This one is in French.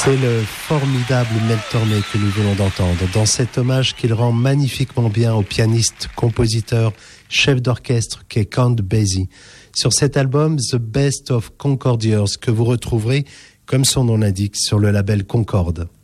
C'est le formidable Mel Tormé que nous venons d'entendre dans cet hommage qu'il rend magnifiquement bien au pianiste, compositeur, chef d'orchestre qu'est Count Basie. Sur cet album, The Best of Concord Years, que vous retrouverez, comme son nom l'indique, sur le label Concorde.